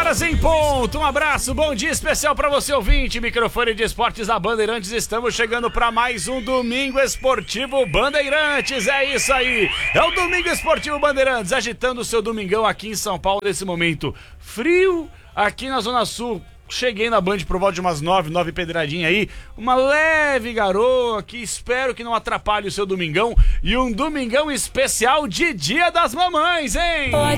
horas em ponto. Um abraço, bom dia especial para você ouvinte. Microfone de esportes da Bandeirantes. Estamos chegando para mais um Domingo Esportivo Bandeirantes. É isso aí. É o Domingo Esportivo Bandeirantes, agitando o seu domingão aqui em São Paulo nesse momento frio. Aqui na Zona Sul, cheguei na Band por volta de umas 9 pedradinha aí, uma leve garoa que espero que não atrapalhe o seu domingão, e um domingão especial de Dia das Mamães, hein?